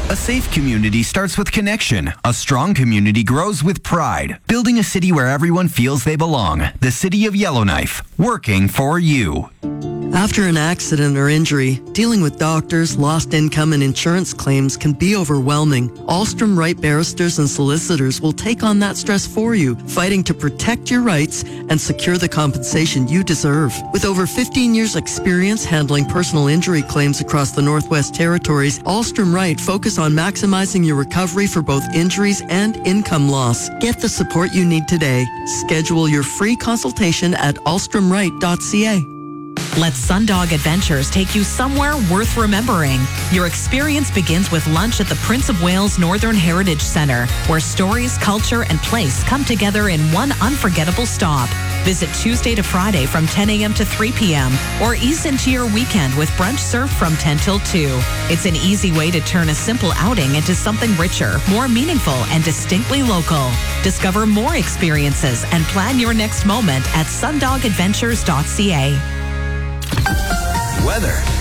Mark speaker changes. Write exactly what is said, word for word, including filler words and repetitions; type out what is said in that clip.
Speaker 1: A safe community starts with connection. A strong community grows with pride. Building a city where everyone feels they belong. The City of Yellowknife, working for you.
Speaker 2: After an accident or injury, dealing with doctors, lost income, and insurance claims can be overwhelming. Alstrom Wright Barristers and Solicitors will take on that stress for you, fighting to protect your rights and secure the compensation you deserve. With over fifteen years experience handling personal injury claims across the Northwest Territories, Alstrom Wright focus on maximizing your recovery for both injuries and income loss. Get the support you need today. Schedule your free consultation at alstrom wright dot c a.
Speaker 3: Let Sundog Adventures take you somewhere worth remembering. Your experience begins with lunch at the Prince of Wales Northern Heritage Centre, where stories, culture, and place come together in one unforgettable stop. Visit Tuesday to Friday from ten a.m. to three p.m. or ease into your weekend with brunch served from ten till two. It's an easy way to turn a simple outing into something richer, more meaningful, and distinctly local. Discover more experiences and plan your next moment at sundog adventures dot c a.
Speaker 1: Weather.